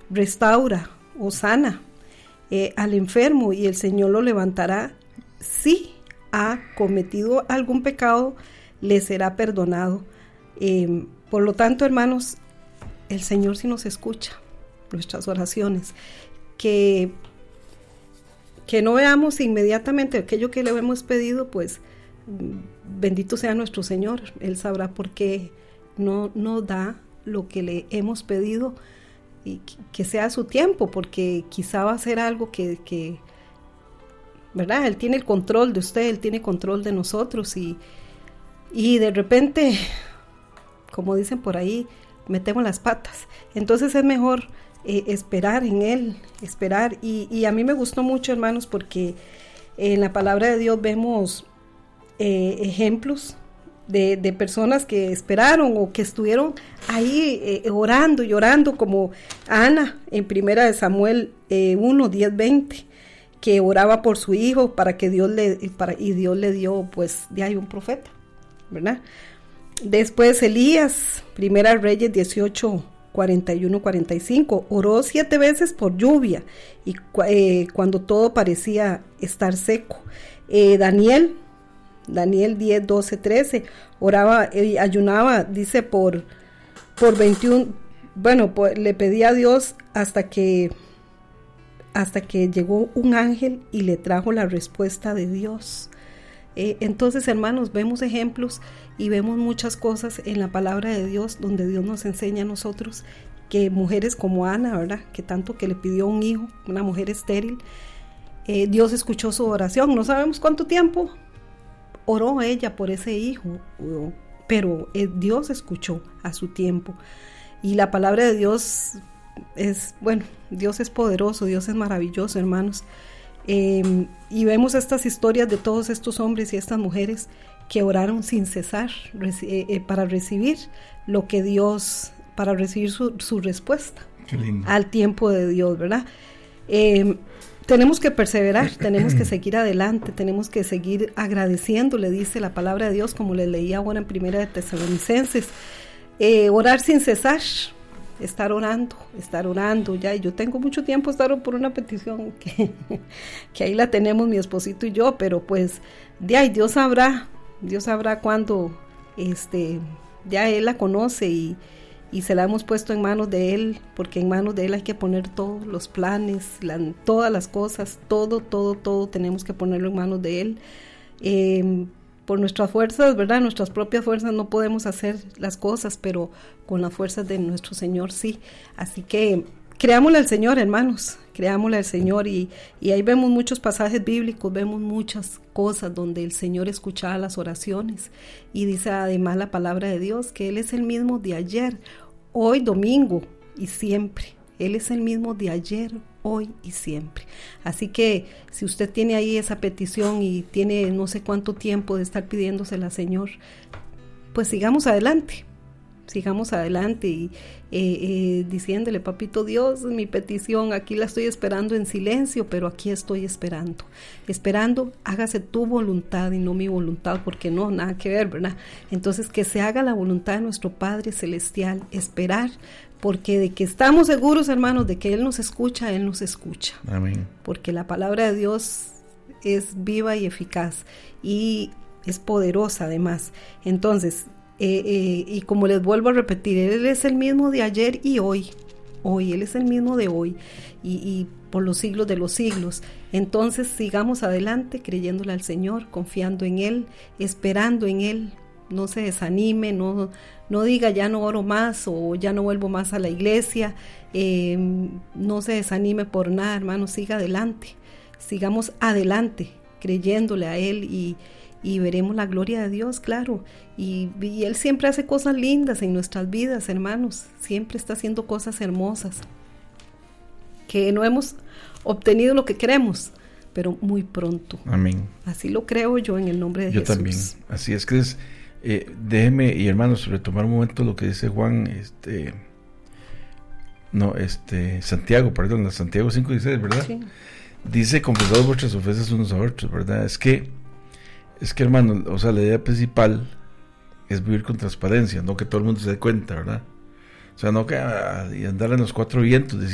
restaura o sana al enfermo y el Señor lo levantará. Si ha cometido algún pecado, le será perdonado. Por lo tanto, hermanos, el Señor sí nos escucha nuestras oraciones. Que no veamos inmediatamente aquello que le hemos pedido, pues bendito sea nuestro Señor. Él sabrá por qué no da lo que le hemos pedido, y que sea a su tiempo, porque quizá va a ser algo que ¿verdad? Él tiene el control de usted, Él tiene control de nosotros, y de repente, como dicen por ahí, metemos las patas. Entonces es mejor esperar en Él, esperar. Y a mí me gustó mucho, hermanos, porque en la palabra de Dios vemos ejemplos de personas que esperaron o que estuvieron ahí orando y orando, como Ana en primera de Samuel 1, 10, 20, que oraba por su hijo para que Dios Dios le dio, pues, de ahí un profeta, ¿verdad? Después Elías, primera Reyes 18, 41, 45, oró 7 veces por lluvia y cuando todo parecía estar seco. Daniel 10, 12, 13, oraba y ayunaba, dice, por 21, bueno, pues, le pedía a Dios hasta que llegó un ángel y le trajo la respuesta de Dios. Entonces, hermanos, vemos ejemplos y vemos muchas cosas en la palabra de Dios, donde Dios nos enseña a nosotros que mujeres como Ana, ¿verdad?, que tanto que le pidió un hijo, una mujer estéril, Dios escuchó su oración. No sabemos cuánto tiempo oró ella por ese hijo, pero Dios escuchó a su tiempo. Y la palabra de Dios es, bueno, Dios es poderoso, Dios es maravilloso, hermanos. Y vemos estas historias de todos estos hombres y estas mujeres que oraron sin cesar para recibir lo que Dios, para recibir su respuesta al tiempo de Dios, ¿verdad? Tenemos que perseverar, tenemos que seguir adelante, tenemos que seguir agradeciendo, le dice la palabra de Dios, como le leía ahora en primera de Tesalonicenses, orar sin cesar, estar orando, ya, y yo tengo mucho tiempo estar por una petición que ahí la tenemos mi esposito y yo, pero pues, de ahí Dios sabrá cuándo, ya Él la conoce y se la hemos puesto en manos de Él, porque en manos de Él hay que poner todos los planes, todas las cosas, todo tenemos que ponerlo en manos de Él. Por nuestras fuerzas, ¿verdad? Nuestras propias fuerzas no podemos hacer las cosas, pero con las fuerzas de nuestro Señor sí. Así que creámosle al Señor, hermanos, creámosle al Señor, y ahí vemos muchos pasajes bíblicos, vemos muchas cosas donde el Señor escuchaba las oraciones, y dice además la palabra de Dios que Él es el mismo de ayer, hoy, domingo y siempre. Él es el mismo de ayer, hoy y siempre. Así que si usted tiene ahí esa petición y tiene no sé cuánto tiempo de estar pidiéndosela al Señor, pues sigamos adelante y diciéndole: papito Dios, mi petición aquí la estoy esperando en silencio, pero aquí estoy esperando, hágase tu voluntad y no mi voluntad, porque no, nada que ver, ¿verdad? Entonces, que se haga la voluntad de nuestro Padre Celestial, esperar, porque de que estamos seguros, hermanos, de que Él nos escucha. Amén. Porque la palabra de Dios es viva y eficaz y es poderosa además. Entonces, y como les vuelvo a repetir, Él es el mismo de ayer y hoy, Él es el mismo de hoy y por los siglos de los siglos. Entonces sigamos adelante creyéndole al Señor, confiando en Él, esperando en Él. No se desanime, no diga ya no oro más o ya no vuelvo más a la iglesia. No se desanime por nada, hermano, siga adelante, sigamos adelante creyéndole a Él y veremos la gloria de Dios, claro, y Él siempre hace cosas lindas en nuestras vidas, hermanos, siempre está haciendo cosas hermosas, que no hemos obtenido lo que queremos, pero muy pronto. Amén. Así lo creo yo en el nombre de Jesús. Yo también, así es que es. Déjeme, y hermanos, retomar un momento lo que dice Juan, Santiago 5:16, ¿verdad? Sí. Dice: confesad vuestras ofensas unos a otros, ¿verdad? Es que hermano, o sea, la idea principal es vivir con transparencia, no que todo el mundo se dé cuenta, ¿verdad? O sea, no que y andar en los 4 vientos